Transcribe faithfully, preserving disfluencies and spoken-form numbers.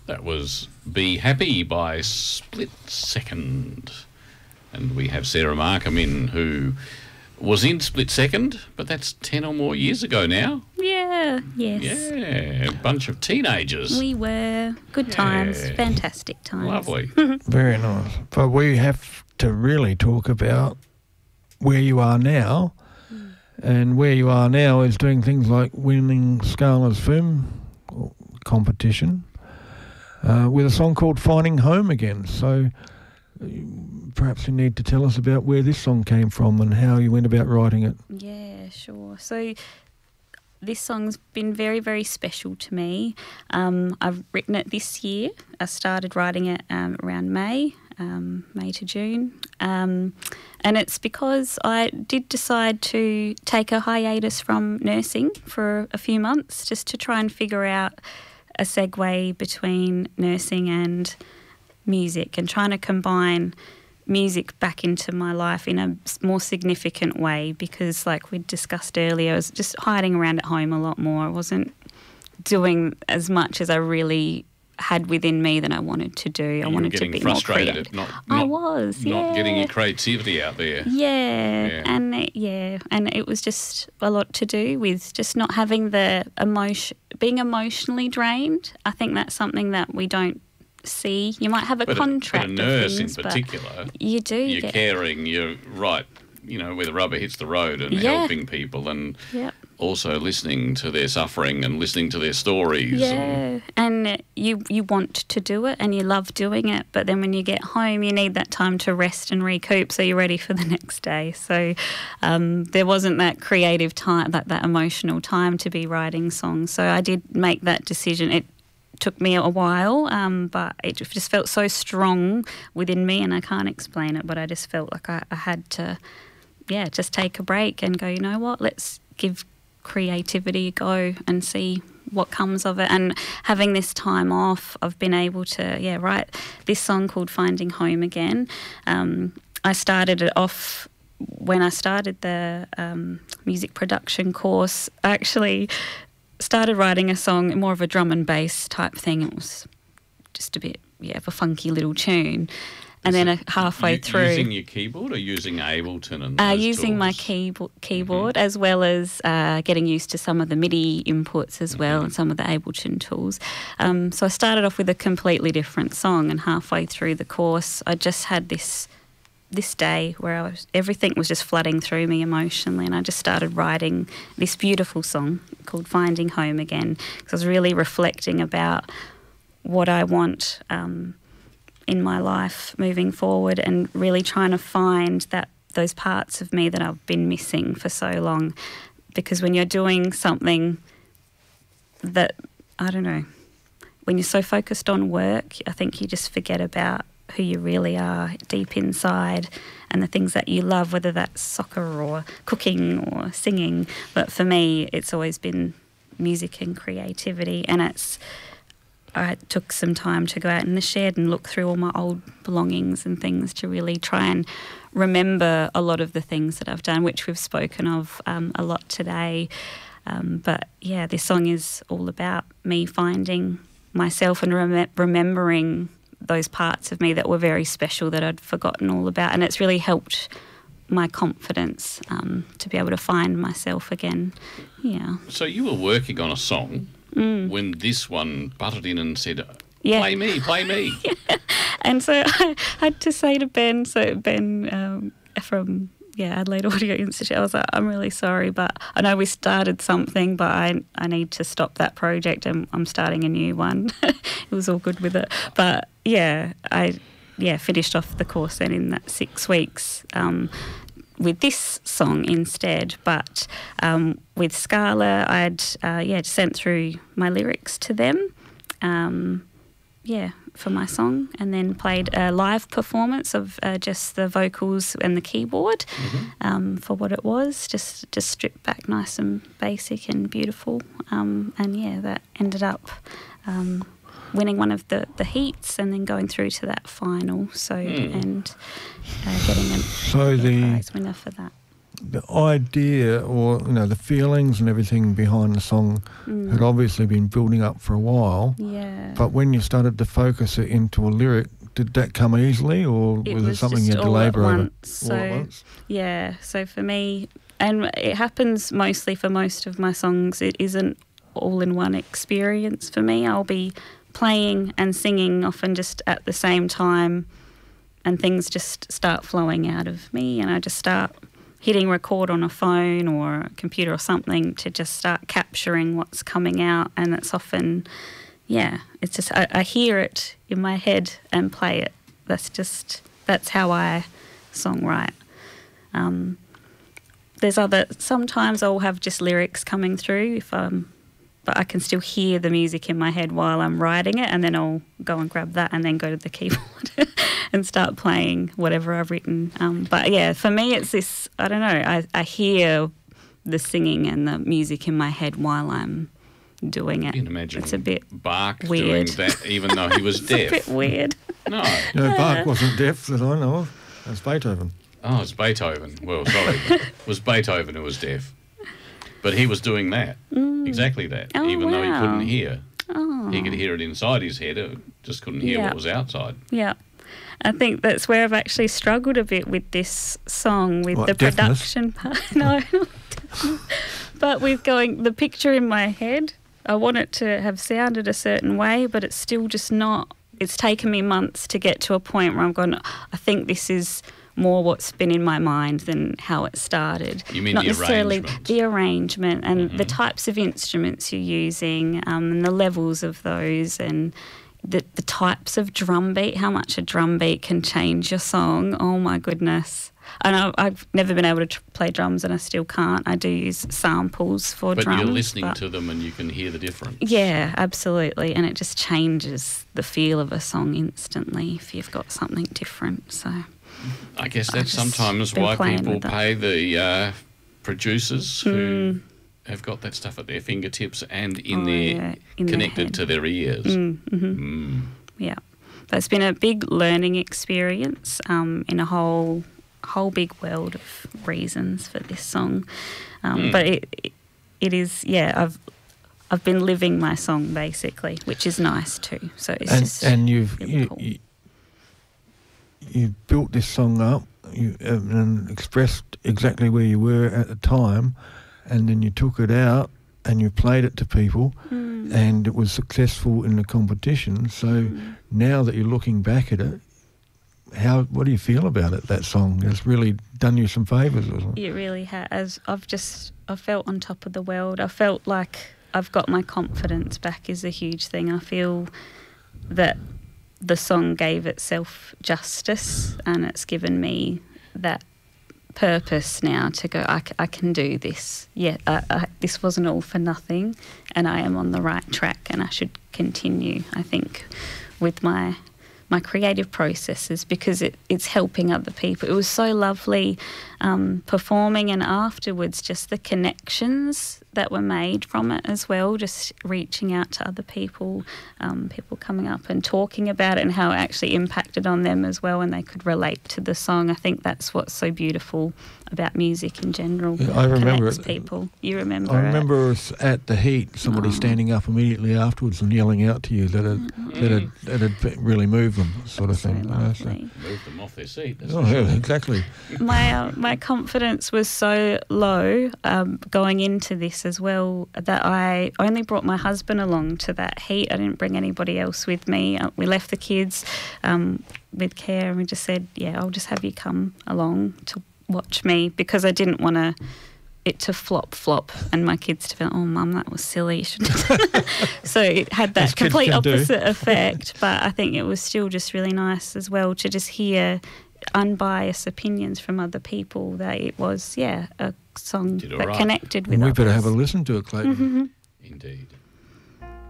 That was Be Happy by Split Second. And we have Sarah Markham in, who was in Split Second, but that's ten or more years ago now. Yeah, yes. Yeah, a bunch of teenagers. We were. Good Yeah. times, fantastic times. Lovely. Very nice. But we have to really talk about where you are now. Mm. And where you are now is doing things like winning Scala's film competition uh, with a song called Finding Home Again. So uh, perhaps you need to tell us about where this song came from and how you went about writing it. Yeah, sure. So this song's been very, very special to me. Um, I've written it this year. I started writing it um, around May, um, May to June. Um, and it's because I did decide to take a hiatus from nursing for a few months just to try and figure out a segue between nursing and music and trying to combine music back into my life in a more significant way, because like we discussed earlier, I was just hiding around at home a lot more. I wasn't doing as much as I really had within me that I wanted to do. I You wanted were to be getting more frustrated creative. at not, I not, was, not yeah. getting your creativity out there. Yeah, Yeah. and it, yeah, and it was just a lot to do with just not having the emotion, being emotionally drained. I think that's something that we don't see. You might have a But contract a, but a nurse of things, in but particular, you do you're get, caring, you're right, you know, where the rubber hits the road and Yeah. helping people and Yep. also listening to their suffering and listening to their stories. And, Yeah, and you you want to do it and you love doing it, but then when you get home, you need that time to rest and recoup so you're ready for the next day. So um, there wasn't that creative time, that, that emotional time to be writing songs. So I did make that decision. It took me a while, um, but it just felt so strong within me, and I can't explain it, but I just felt like I, I had to, yeah, just take a break and go, you know what, let's give creativity a go and see what comes of it. And having this time off, I've been able to, yeah, write this song called Finding Home Again. Um, I started it off when I started the um, music production course. I actually started writing a song, more of a drum and bass type thing. It was just a bit, yeah, of a funky little tune. And Is then it a, halfway u- through... Using your keyboard or using Ableton and Uh, those using my tools? keyboard, keyboard as well as uh, getting used to some of the MIDI inputs as well, and some of the Ableton tools. Um, so I started off with a completely different song, and halfway through the course I just had this this day where I was, everything was just flooding through me emotionally, and I just started writing this beautiful song called Finding Home Again, because I was really reflecting about what I want um, in my life moving forward, and really trying to find that those parts of me that I've been missing for so long. Because when you're doing something that, I don't know, when you're so focused on work, I think you just forget about who you really are deep inside and the things that you love, whether that's soccer or cooking or singing. But for me, it's always been music and creativity, and it's I took some time to go out in the shed and look through all my old belongings and things to really try and remember a lot of the things that I've done, which we've spoken of um, a lot today. Um, but yeah, this song is all about me finding myself and rem- remembering those parts of me that were very special that I'd forgotten all about. And it's really helped my confidence um, to be able to find myself again. Yeah. So you were working on a song Mm. when this one butted in and said, Yeah. play me, play me. And so I had to say to Ben, so Ben um, from yeah Adelaide Audio Institute, I was like, I'm really sorry, but I know we started something, but I I need to stop that project and I'm starting a new one. It was all good with it. But yeah, I yeah finished off the course then in that six weeks. Um, with this song instead, but um, with Scala, I'd uh, yeah sent through my lyrics to them, um, yeah, for my song, and then played a live performance of uh, just the vocals and the keyboard Mm-hmm. um, for what it was, just just stripped back nice and basic and beautiful, um, and yeah, that ended up um, winning one of the, the heats and then going through to that final. So Mm. and uh, getting a So the prize winner for that. the idea, or you know, the feelings and everything behind the song Mm. had obviously been building up for a while. Yeah. But when you started to focus it into a lyric, did that come easily, or It was it was something just you had to all at labour over? once, All at so- once? Yeah, so for me, and it happens mostly for most of my songs, it isn't all in one experience for me. I'll be playing and singing often just at the same time, and things just start flowing out of me, and I just start hitting record on a phone or a computer or something to just start capturing what's coming out, and it's often, yeah, it's just, I, I hear it in my head and play it. That's just, that's how I songwrite. Um, there's other, sometimes I'll have just lyrics coming through if I'm, but I can still hear the music in my head while I'm writing it, and then I'll go and grab that and then go to the keyboard and start playing whatever I've written. Um, but yeah, for me it's this, I don't know, I, I hear the singing and the music in my head while I'm doing it. You can imagine It's a bit Bach weird. doing that, even though he was it's deaf. a bit weird. No. No, Bach wasn't deaf that I know of. That's Beethoven. Oh, it's Beethoven. Well, sorry. It was Beethoven who was deaf. But he was doing that. Mm. Exactly that. Oh, even though he wow. couldn't hear. Oh. He could hear it inside his head, uh, just couldn't hear Yeah. what was outside. Yeah. I think that's where I've actually struggled a bit with this song, with What, the deafness? production part. No, not deafness. But with going, the picture in my head, I want it to have sounded a certain way, but it's still just not. It's taken me months to get to a point where I'm going, I think this is more what's been in my mind than how it started. You mean Not the necessarily arrangement? the arrangement and Mhm. the types of instruments you're using, um, and the levels of those, and the, the types of drum beat, how much a drum beat can change your song. Oh my goodness. And I, I've never been able to tr- play drums, and I still can't. I do use samples for But drums. you're listening but- to them and you can hear the difference. Yeah, absolutely. And it just changes the feel of a song instantly if you've got something different. So I guess I've that's just sometimes been why playing people with that. pay the uh, producers who Mm. have got that stuff at their fingertips and in Oh, their yeah, in their connected head. to their ears. Mm, mhm. Mm. Yeah, but it's been a big learning experience um, in a whole whole big world of reasons for this song. Um, Mm. But it, it it is yeah I've I've been living my song basically, which is nice too. So it's and just and you've really you, cool. you, you built this song up, you um, and expressed exactly where you were at the time, and then you took it out and you played it to people, Mm. and it was successful in the competition. So Mm. now that you're looking back at it, how what do you feel about it? That song has really done you some favours, hasn't it? It really has. I've just, I felt on top of the world. I felt like I've got my confidence back is a huge thing. I feel that the song gave itself justice, and it's given me that purpose now to go, I, c- I can do this. Yeah, I, I, this wasn't all for nothing, and I am on the right track, and I should continue, I think, with my my creative processes, because it, it's helping other people. It was so lovely um, performing, and afterwards just the connections that were made from it as well, just reaching out to other people, um, people coming up and talking about it and how it actually impacted on them as well, and they could relate to the song. I think that's what's so beautiful about music in general. Yeah, I remember Connects it. people. You remember I it? remember us at the Heat, somebody Oh. standing up immediately afterwards and yelling out to you that it, that it, that it really moved them, sort of So thing. you know, so- lovely. Move them off their seat. That's Oh, for yeah, sure. exactly. my uh, my confidence was so low um, going into this as well that I only brought my husband along to that heat. I didn't bring anybody else with me. Uh, we left the kids um, with care, and we just said, "Yeah, I'll just have you come along to watch me," because I didn't want to it to flop flop and my kids to be like, "Oh, mum, that was silly." You shouldn't have done that." So it had that As kids complete can do. opposite effect. But I think it was still just really nice as well to just hear unbiased opinions from other people, that it was, yeah, a song Did all that right. connected with We better others. have a listen to it, Clayton. Mhm. Indeed.